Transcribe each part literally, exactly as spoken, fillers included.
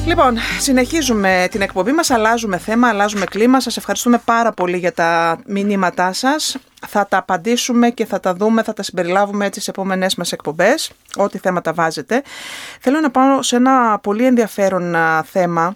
Λοιπόν, συνεχίζουμε την εκπομπή μας, αλλάζουμε θέμα, αλλάζουμε κλίμα. Σας ευχαριστούμε πάρα πολύ για τα μηνύματά σας. Θα τα απαντήσουμε και θα τα δούμε, θα τα συμπεριλάβουμε έτσι στις επόμενες μας εκπομπές, ό,τι θέματα βάζετε. Θέλω να πάω σε ένα πολύ ενδιαφέρον θέμα,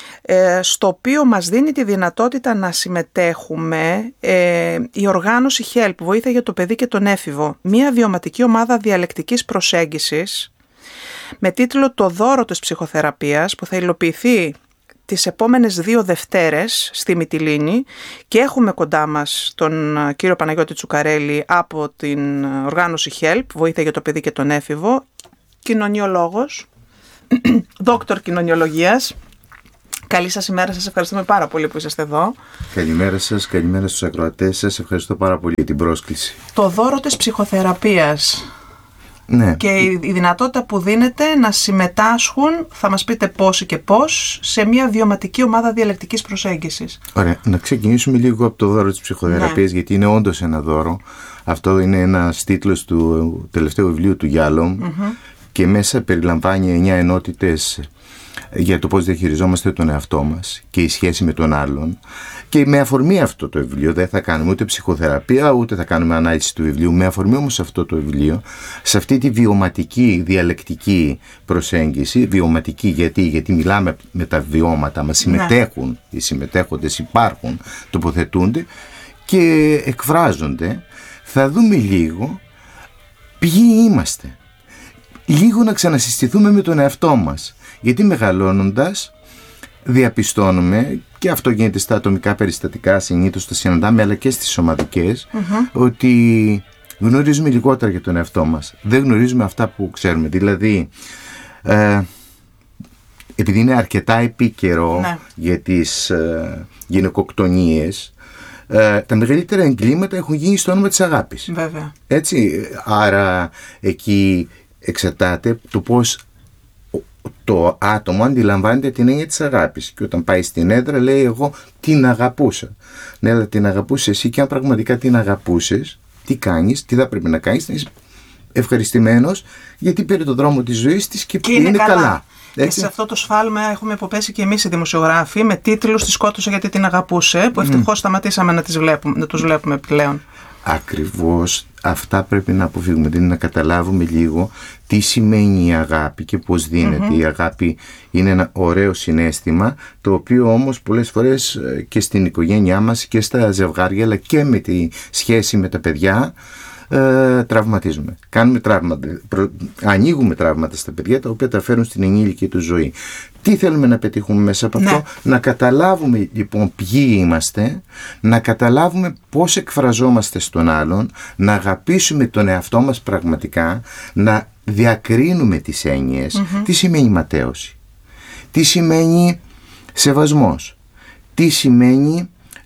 στο οποίο μας δίνει τη δυνατότητα να συμμετέχουμε ε, η οργάνωση Help, Βοήθεια για το Παιδί και τον Έφηβο, μια βιωματική ομάδα διαλεκτικής προσέγγισης με τίτλο «Το δώρο της ψυχοθεραπείας», που θα υλοποιηθεί τις επόμενες δύο Δευτέρες στη Μυτιλήνη, και έχουμε κοντά μας τον κύριο Παναγιώτη Τσουκαρέλη από την οργάνωση Help, Βοήθεια για το Παιδί και τον Έφηβο, κοινωνιολόγος, δόκτωρ κοινωνιολογίας. Καλή σας ημέρα, σας ευχαριστούμε πάρα πολύ που είσαστε εδώ. Καλημέρα σας, καλημέρα στους ακροατές σας, ευχαριστώ πάρα πολύ για την πρόσκληση. Το δώρο της ψυχοθεραπείας. Ναι. Και η δυνατότητα που δίνεται να συμμετάσχουν, θα μας πείτε πόσοι και πώς, σε μια βιωματική ομάδα διαλεκτικής προσέγγισης. Ωραία, να ξεκινήσουμε λίγο από το δώρο της ψυχοθεραπείας, ναι. Γιατί είναι όντως ένα δώρο. Αυτό είναι ένας τίτλος του τελευταίου βιβλίου του Γιάλομ, mm-hmm. και μέσα περιλαμβάνει εννιά ενότητες για το πώς διαχειριζόμαστε τον εαυτό μας και η σχέση με τον άλλον. Και με αφορμή αυτό το βιβλίο, δεν θα κάνουμε ούτε ψυχοθεραπεία, ούτε θα κάνουμε ανάλυση του βιβλίου. Με αφορμή όμως αυτό το βιβλίο, σε αυτή τη βιωματική, διαλεκτική προσέγγιση, βιωματική γιατί, γιατί μιλάμε με τα βιώματα μας, συμμετέχουν, ναι. Οι συμμετέχοντες υπάρχουν, τοποθετούνται και εκφράζονται, θα δούμε λίγο ποιοι είμαστε. Λίγο να ξανασυστηθούμε με τον εαυτό μας. Γιατί μεγαλώνοντας διαπιστώνουμε, και αυτό γίνεται στα ατομικά περιστατικά, συνήθως τα συναντάμε, αλλά και στις ομαδικές, mm-hmm. ότι γνωρίζουμε λιγότερα για τον εαυτό μας. Δεν γνωρίζουμε αυτά που ξέρουμε. Δηλαδή, ε, επειδή είναι αρκετά επίκαιρο, ναι. για τις ε, γυναικοκτονίες, ε, τα μεγαλύτερα εγκλήματα έχουν γίνει στο όνομα της αγάπης. Βέβαια. Έτσι, άρα εκεί εξαρτάται το πώς το άτομο αντιλαμβάνεται την έννοια της αγάπης, και όταν πάει στην έδρα λέει εγώ την αγαπούσα. Ναι, αλλά την αγαπούσες εσύ, και αν πραγματικά την αγαπούσες, τι κάνεις, τι θα πρέπει να κάνεις? Να είσαι ευχαριστημένος γιατί πήρε το δρόμο της ζωής της και, και είναι, είναι καλά, καλά. Και σε αυτό το σφάλμα έχουμε υποπέσει και εμείς οι δημοσιογράφοι, με τίτλους «Τη σκότωσε γιατί την αγαπούσε», που ευτυχώς mm. σταματήσαμε να, τις βλέπουμε, να τους βλέπουμε πλέον. Ακριβώς αυτά πρέπει να αποφύγουμε, δηλαδή να καταλάβουμε λίγο τι σημαίνει η αγάπη και πώς δίνεται. Mm-hmm. Η αγάπη είναι ένα ωραίο συναίσθημα, το οποίο όμως πολλές φορές και στην οικογένειά μας και στα ζευγάρια, αλλά και με τη σχέση με τα παιδιά, ε, τραυματίζουμε. Κάνουμε τραύματα, προ, ανοίγουμε τραύματα στα παιδιά, τα οποία τα φέρουν στην ενήλικη του ζωή. Τι θέλουμε να πετύχουμε μέσα από αυτό? Ναι. Να καταλάβουμε λοιπόν ποιοι είμαστε, να καταλάβουμε πώς εκφραζόμαστε στον άλλον, να αγαπήσουμε τον εαυτό μας πραγματικά, να διακρίνουμε τις έννοιες. Mm-hmm. Τι σημαίνει ματέωση, τι σημαίνει σεβασμός, τι σημαίνει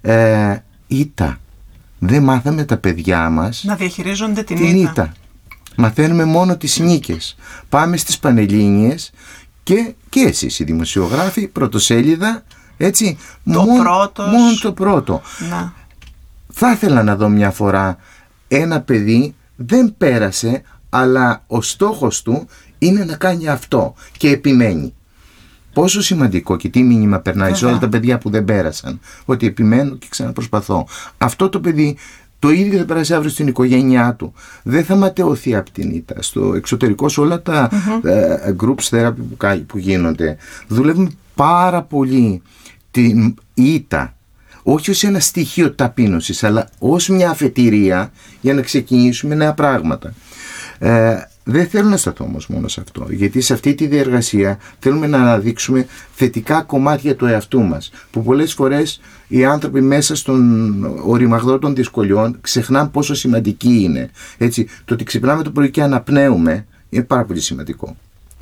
ε, ήττα. Δεν μάθαμε τα παιδιά μας να διαχειρίζονται την, την ήττα. ήττα. Μαθαίνουμε μόνο τις νίκες. Πάμε στις Πανελλήνιες και, και εσείς οι δημοσιογράφοι, πρωτοσέλιδα, έτσι, το μόνο, πρώτος. μόνο το πρώτο. Να. Θα ήθελα να δω μια φορά ένα παιδί δεν πέρασε, αλλά ο στόχος του είναι να κάνει αυτό και επιμένει. Πόσο σημαντικό και τι μήνυμα περνάει σε όλα τα παιδιά που δεν πέρασαν, ότι επιμένω και ξαναπροσπαθώ. Αυτό το παιδί το ίδιο θα περάσει αύριο στην οικογένειά του. Δεν θα ματαιωθεί από την ήττα. Στο εξωτερικό, σε όλα τα mm-hmm. uh, groups therapy που, που γίνονται, δουλεύουμε πάρα πολύ την ήττα. Όχι ως ένα στοιχείο ταπείνωσης, αλλά ως μια αφετηρία για να ξεκινήσουμε νέα πράγματα. Uh, Δεν θέλω να σταθώ όμως μόνο σε αυτό, γιατί σε αυτή τη διεργασία θέλουμε να αναδείξουμε θετικά κομμάτια του εαυτού μας, που πολλές φορές οι άνθρωποι μέσα στον οριμαγδό των δυσκολιών ξεχνάνε πόσο σημαντική είναι. Έτσι, το ότι ξυπνάμε το πρωί και αναπνέουμε είναι πάρα πολύ σημαντικό.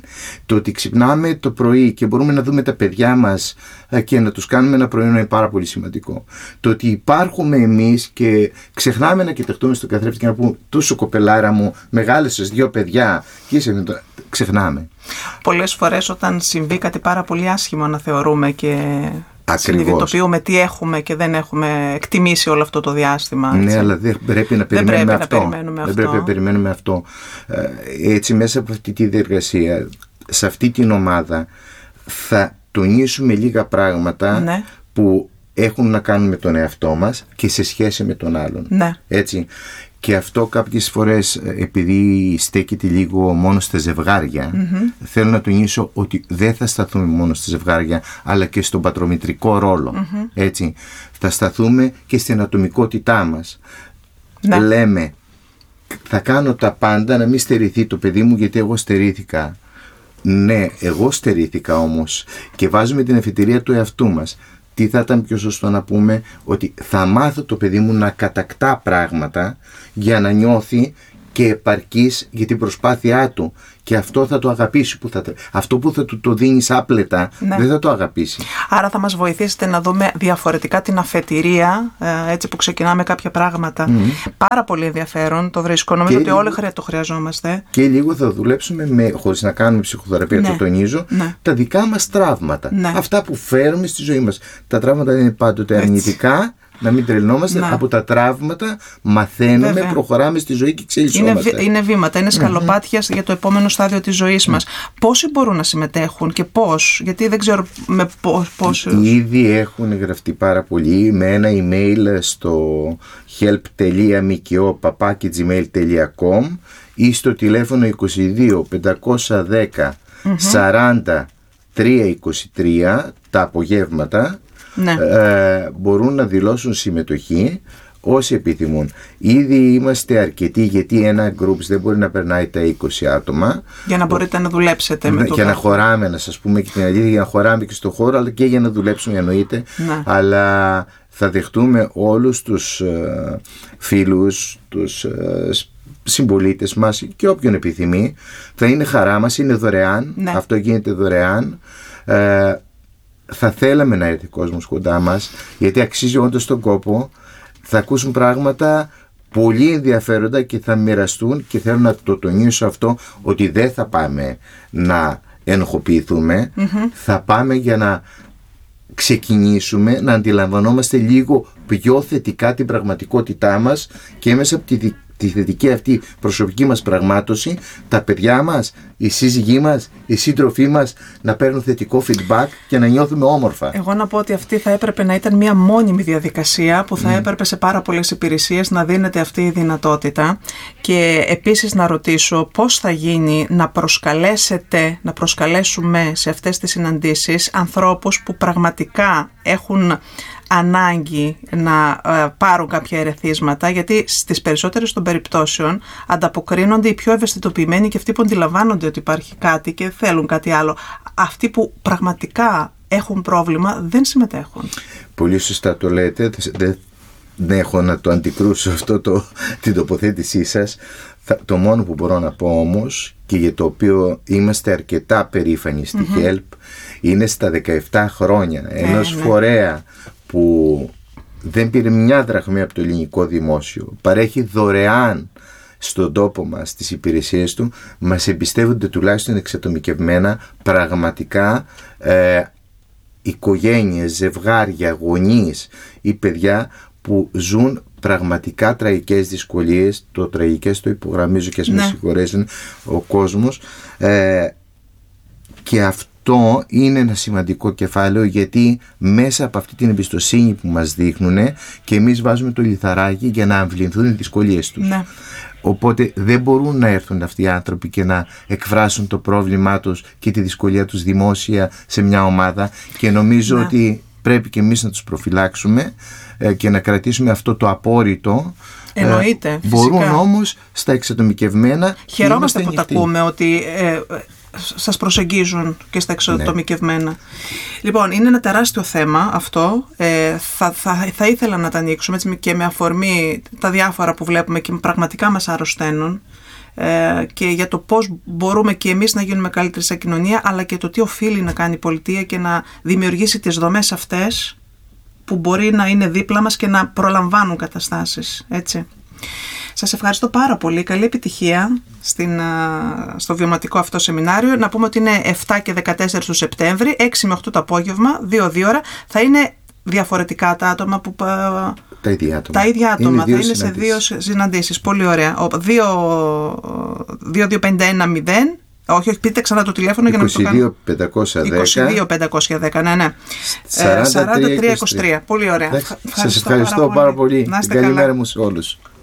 Το ότι ξυπνάμε το πρωί και μπορούμε να δούμε τα παιδιά μας και να τους κάνουμε ένα πρωινό είναι πάρα πολύ σημαντικό. Το ότι υπάρχουμε εμείς και ξεχνάμε να κοιταχτούμε στο καθρέφτη και να πούμε «Τόσο κοπελάρα μου, μεγάλωσες δύο παιδιά» και είσαι το... ξεχνάμε. Πολλές φορές όταν συμβεί κάτι πάρα πολύ άσχημο να θεωρούμε και συνειδητοποιούμε τι έχουμε και δεν έχουμε εκτιμήσει όλο αυτό το διάστημα. Έτσι. Ναι, αλλά δεν πρέπει να περιμένουμε, δεν πρέπει αυτό. Να περιμένουμε δεν αυτό. πρέπει να περιμένουμε αυτό. Έτσι, μέσα από αυτή τη διεργασία, σε αυτή την ομάδα θα τονίσουμε λίγα πράγματα ναι. που έχουν να κάνουν με τον εαυτό μας και σε σχέση με τον άλλον. Ναι. Έτσι. Και αυτό κάποιες φορές, επειδή στέκεται λίγο μόνο στα ζευγάρια, mm-hmm. θέλω να τονίσω ότι δεν θα σταθούμε μόνο στα ζευγάρια, αλλά και στον πατρομητρικό ρόλο. Mm-hmm. Έτσι. Θα σταθούμε και στην ατομικότητά μας. Ναι. Λέμε, θα κάνω τα πάντα να μην στερηθεί το παιδί μου γιατί εγώ στερήθηκα. Ναι, εγώ στερήθηκα όμως, και βάζουμε την αφετηρία του εαυτού μας. Τι θα ήταν πιο σωστό να πούμε? Ότι θα μάθω το παιδί μου να κατακτά πράγματα για να νιώθει και επαρκής για την προσπάθειά του, και αυτό θα το αγαπήσει. Που θα, αυτό που θα του το δίνεις άπλετα, ναι. δεν θα το αγαπήσει. Άρα θα μας βοηθήσετε να δούμε διαφορετικά την αφετηρία, έτσι που ξεκινάμε κάποια πράγματα. Mm. Πάρα πολύ ενδιαφέρον το βρίσκω. Νομίζω ότι λίγο, όλοι το χρειαζόμαστε. Και λίγο θα δουλέψουμε με, χωρίς να κάνουμε ψυχοθεραπεία, ναι. το τονίζω, ναι. τα δικά μας τραύματα. Ναι. Αυτά που φέρουμε στη ζωή μας. Τα τραύματα δεν είναι πάντοτε αρνητικά. Να μην τρελνόμαστε, να. Από τα τραύματα μαθαίνουμε, βέβαια. Προχωράμε στη ζωή και εξελισσόμαστε. Είναι, είναι βήματα, είναι σκαλοπάτια mm-hmm. για το επόμενο στάδιο της ζωής μας. Mm. Πόσοι μπορούν να συμμετέχουν και πώς? Γιατί δεν ξέρω με πόσους. Ήδη έχουν γραφτεί πάρα πολλοί με ένα email στο help τελεία μικιό παπάκι τζιμέιλ τελεία κομ ή στο τηλέφωνο είκοσι δύο πεντακόσια δέκα σαράντα τρία είκοσι τρία τα απογεύματα. Ναι. Ε, μπορούν να δηλώσουν συμμετοχή όσοι επιθυμούν. Ήδη είμαστε αρκετοί, γιατί ένα group δεν μπορεί να περνάει τα είκοσι άτομα. Για να μπορείτε να δουλέψετε με το Για να χωράμε, να σας πούμε και την αλήθεια, για να χωράμε και στο χώρο, αλλά και για να δουλέψουμε, εννοείται. Ναι. Αλλά θα δεχτούμε όλους τους ε, φίλους, τους ε, συμπολίτες μας και όποιον επιθυμεί. Θα είναι χαρά μας, είναι δωρεάν. Ναι. Αυτό γίνεται δωρεάν. Ε, Θα θέλαμε να έρθει ο κόσμος κοντά μας, γιατί αξίζει όντως τον κόπο. Θα ακούσουν πράγματα πολύ ενδιαφέροντα και θα μοιραστούν, και θέλω να το τονίσω αυτό, ότι δεν θα πάμε να ενοχοποιηθούμε, mm-hmm. θα πάμε για να ξεκινήσουμε να αντιλαμβανόμαστε λίγο πιο θετικά την πραγματικότητά μας, και μέσα από τη τη θετική αυτή προσωπική μας πραγμάτωση, τα παιδιά μας, οι σύζυγοί μας, οι σύντροφοί μας να παίρνουν θετικό feedback και να νιώθουμε όμορφα. Εγώ να πω ότι αυτή θα έπρεπε να ήταν μια μόνιμη διαδικασία που θα mm. έπρεπε σε πάρα πολλές υπηρεσίες να δίνεται αυτή η δυνατότητα. Και επίσης να ρωτήσω πώς θα γίνει να προσκαλέσετε, να προσκαλέσουμε σε αυτές τις συναντήσεις ανθρώπους που πραγματικά έχουν ανάγκη να ε, πάρουν κάποια ερεθίσματα, γιατί στις περισσότερες των περιπτώσεων ανταποκρίνονται οι πιο ευαισθητοποιημένοι και αυτοί που αντιλαμβάνονται ότι υπάρχει κάτι και θέλουν κάτι άλλο. Αυτοί που πραγματικά έχουν πρόβλημα δεν συμμετέχουν. Πολύ σωστά το λέτε. Δεν, δεν έχω να το αντικρούσω αυτό το, την τοποθέτησή σας. Θα, το μόνο που μπορώ να πω όμως, και για το οποίο είμαστε αρκετά περήφανοι στη mm-hmm. HELP, είναι στα δεκαεπτά χρόνια ενός ναι, ναι. φορέα που δεν πήρε μια δραχμή από το ελληνικό δημόσιο, παρέχει δωρεάν στον τόπο μας τις υπηρεσίες του, μας εμπιστεύονται τουλάχιστον εξατομικευμένα πραγματικά ε, οικογένειες, ζευγάρια, γονείς ή παιδιά που ζουν πραγματικά τραγικές δυσκολίες. Το τραγικές το υπογραμμίζω και ας ναι. με συγχωρέσουν ο κόσμος, ε, και αυτό Αυτό είναι ένα σημαντικό κεφάλαιο, γιατί μέσα από αυτή την εμπιστοσύνη που μας δείχνουν και εμείς βάζουμε το λιθαράκι για να αμβληνθούν οι δυσκολίες τους. Ναι. Οπότε δεν μπορούν να έρθουν αυτοί οι άνθρωποι και να εκφράσουν το πρόβλημά τους και τη δυσκολία τους δημόσια σε μια ομάδα, και νομίζω ναι. ότι πρέπει και εμείς να τους προφυλάξουμε και να κρατήσουμε αυτό το απόρριτο. Εννοείται, ε, μπορούν φυσικά. Όμως στα εξατομικευμένα. Χαιρόμαστε που τα ακούμε ότι ε, σας προσεγγίζουν και στα εξατομικευμένα. Ναι. Λοιπόν, είναι ένα τεράστιο θέμα αυτό. Ε, θα, θα, θα ήθελα να τα ανοίξουμε έτσι, και με αφορμή τα διάφορα που βλέπουμε και πραγματικά μας αρρωσταίνουν. Ε, και για το πώς μπορούμε και εμείς να γίνουμε καλύτεροι σαν κοινωνία, αλλά και το τι οφείλει να κάνει η πολιτεία και να δημιουργήσει τις δομές αυτές που μπορεί να είναι δίπλα μας και να προλαμβάνουν καταστάσεις. Έτσι. Σας ευχαριστώ πάρα πολύ. Καλή επιτυχία στην, στο βιωματικό αυτό σεμινάριο. Να πούμε ότι είναι επτά και δεκατέσσερα του Σεπτέμβρη, έξι με οκτώ το απόγευμα, δύο δύο ώρα. Θα είναι διαφορετικά τα άτομα που... Τα ίδια άτομα. Τα ίδια άτομα. Είναι θα είναι σε δύο συναντήσεις. Πολύ ωραία. δύο δύο πέντε ένα μηδέν Όχι, όχι, πείτε ξανά το τηλέφωνο για να είκοσι δύο πεντακόσια δέκα. είκοσι δύο πεντακόσια δέκα, ναι, ναι. σαράντα τρία είκοσι τρία. Πολύ ωραία. Σας ευχαριστώ πάρα πολύ. Καλημέρα μου σε όλους.